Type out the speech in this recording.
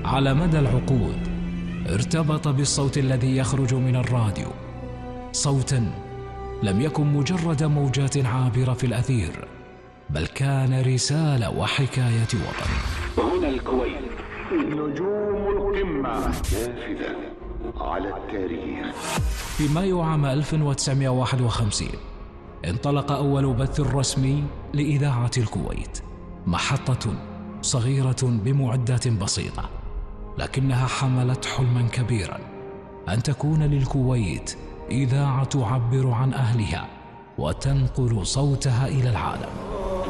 على مدى العقود ارتبط بالصوت الذي يخرج من الراديو، صوتا لم يكن مجرد موجات عابرة في الأثير، بل كان رسالة وحكاية وطن. هنا الكويت، نجوم القمة نافذة على التاريخ. في مايو عام 1951 انطلق أول بث رسمي لإذاعة الكويت، محطة صغيرة بمعدات بسيطة، لكنها حملت حلما كبيرا أن تكون للكويت إذاعة تعبر عن أهلها وتنقل صوتها إلى العالم.